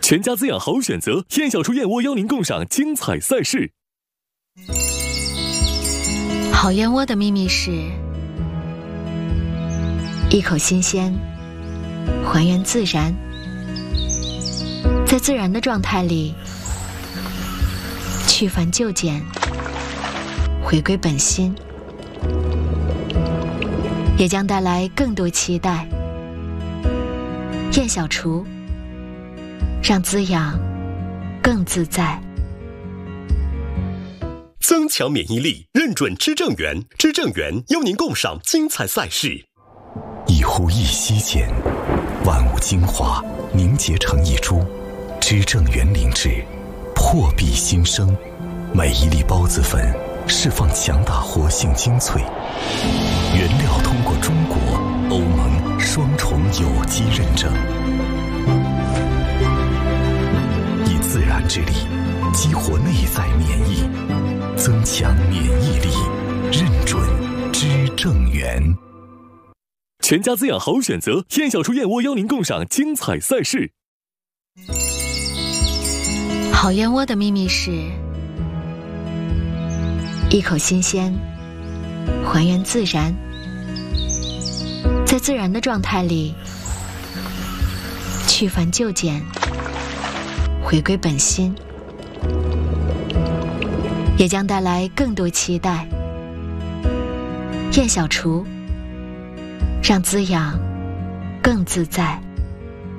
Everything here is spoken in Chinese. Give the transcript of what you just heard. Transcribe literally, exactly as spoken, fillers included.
全家滋养好选择，燕小厨燕窝邀您共赏精彩赛事。 好燕窝的秘密是一口新鲜，还原自然，在自然的状态里去繁就简，回归本心，也将带来更多期待。燕小厨，让滋养更自在。 增强免疫力，认准知正源，知正源邀您共赏精彩赛事。 一呼一吸间，万物精华凝结成一株，知正源灵芝破壁新生，每一粒孢子粉释放强大活性精粹，原料通过中国、欧盟双重有机认证，以自然之力激活内在免疫，增强免疫力，认准知正源。 全家滋养好选择，燕小厨燕窝邀您共赏精彩赛事。 好燕窝的秘密是一口新鲜，还原自然，在自然的状态里去繁就简，回归本心，也将带来更多期待。燕小厨，让滋养更自在。